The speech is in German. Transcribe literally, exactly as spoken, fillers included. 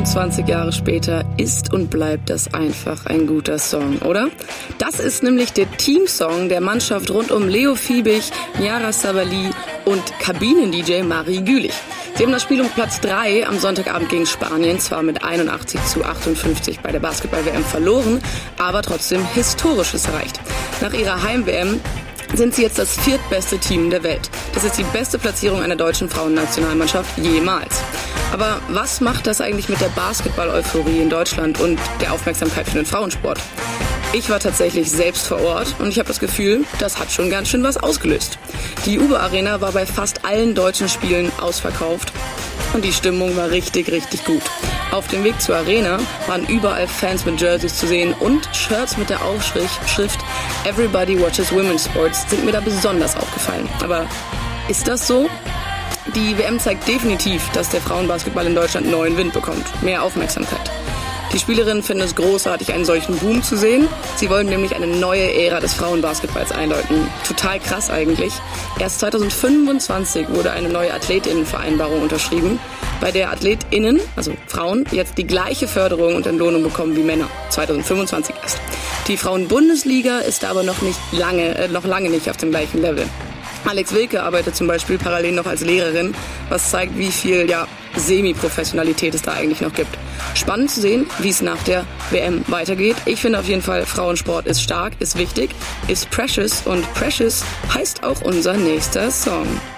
fünfundzwanzig Jahre später ist und bleibt das einfach ein guter Song, oder? Das ist nämlich der Teamsong der Mannschaft rund um Leo Fiebig, Niara Sabali und Kabinen-D J Marie Gülich. Sie haben das Spiel um Platz drei am Sonntagabend gegen Spanien zwar mit einundachtzig zu achtundfünfzig bei der Basketball-W M verloren, aber trotzdem Historisches erreicht. Nach ihrer Heim-W M sind sie jetzt das viertbeste Team der Welt. Das ist die beste Platzierung einer deutschen Frauennationalmannschaft jemals. Aber was macht das eigentlich mit der Basketball-Euphorie in Deutschland und der Aufmerksamkeit für den Frauensport? Ich war tatsächlich selbst vor Ort und ich habe das Gefühl, das hat schon ganz schön was ausgelöst. Die Uber Arena war bei fast allen deutschen Spielen ausverkauft und die Stimmung war richtig, richtig gut. Auf dem Weg zur Arena waren überall Fans mit Jerseys zu sehen und Shirts mit der Aufschrift Everybody Watches Women's Sports sind mir da besonders aufgefallen. Aber ist das so? Die W M zeigt definitiv, dass der Frauenbasketball in Deutschland neuen Wind bekommt, mehr Aufmerksamkeit. Die Spielerinnen finden es großartig, einen solchen Boom zu sehen. Sie wollen nämlich eine neue Ära des Frauenbasketballs einläuten. Total krass eigentlich. Erst zweitausendfünfundzwanzig wurde eine neue Athletinnenvereinbarung unterschrieben, bei der AthletInnen, also Frauen, jetzt die gleiche Förderung und Entlohnung bekommen wie Männer. zweitausendfünfundzwanzig erst. Die Frauenbundesliga ist aber noch nicht lange, äh, noch lange nicht auf dem gleichen Level. Alex Wilke arbeitet zum Beispiel parallel noch als Lehrerin, was zeigt, wie viel ja, Semi-Professionalität es da eigentlich noch gibt. Spannend zu sehen, wie es nach der W M weitergeht. Ich finde auf jeden Fall, Frauensport ist stark, ist wichtig, ist precious und precious heißt auch unser nächster Song.